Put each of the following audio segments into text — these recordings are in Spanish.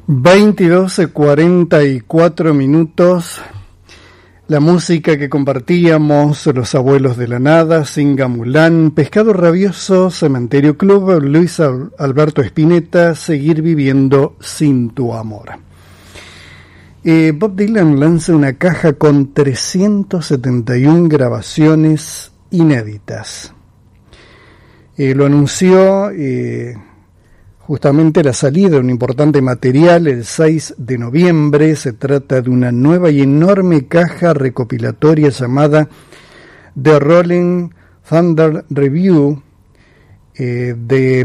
22:44. La música que compartíamos, Los Abuelos de la Nada, Singa Mulán, Pescado Rabioso, Cementerio Club, Luis Alberto Spinetta, Seguir Viviendo Sin Tu Amor. Bob Dylan lanza una caja con 371 grabaciones inéditas. Lo anunció justamente la salida de un importante material el 6 de noviembre. Se trata de una nueva y enorme caja recopilatoria llamada The Rolling Thunder Review de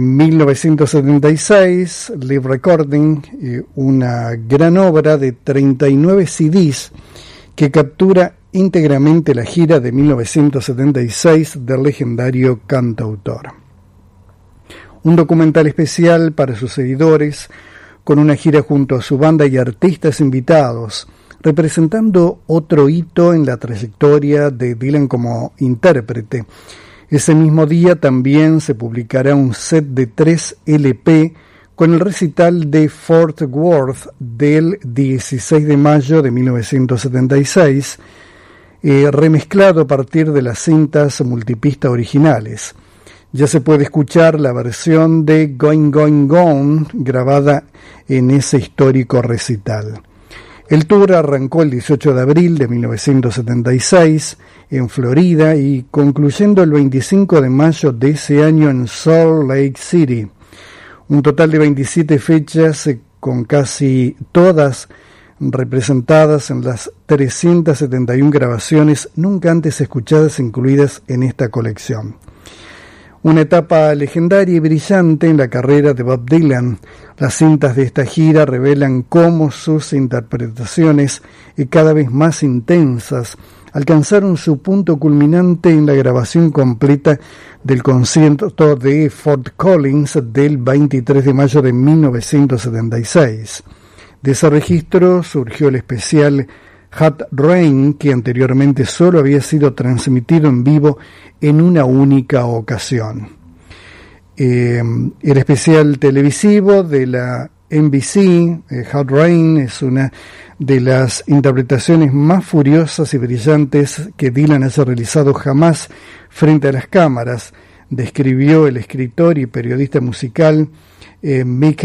1976, Live Recording, una gran obra de 39 CDs que captura íntegramente la gira de 1976 del legendario cantautor. Un documental especial para sus seguidores, con una gira junto a su banda y artistas invitados, representando otro hito en la trayectoria de Dylan como intérprete. Ese mismo día también se publicará un set de 3 LP con el recital de Fort Worth del 16 de mayo de 1976, remezclado a partir de las cintas multipista originales. Ya se puede escuchar la versión de Going Going Gone grabada en ese histórico recital. El tour arrancó el 18 de abril de 1976 en Florida y concluyendo el 25 de mayo de ese año en Salt Lake City. Un total de 27 fechas con casi todas representadas en las 371 grabaciones nunca antes escuchadas incluidas en esta colección. Una etapa legendaria y brillante en la carrera de Bob Dylan. Las cintas de esta gira revelan cómo sus interpretaciones, cada vez más intensas, alcanzaron su punto culminante en la grabación completa del concierto de Fort Collins del 23 de mayo de 1976. De ese registro surgió el especial Hot Rain, que anteriormente solo había sido transmitido en vivo en una única ocasión. El especial televisivo de la NBC, Hot Rain, es una de las interpretaciones más furiosas y brillantes que Dylan haya realizado jamás frente a las cámaras, describió el escritor y periodista musical Mick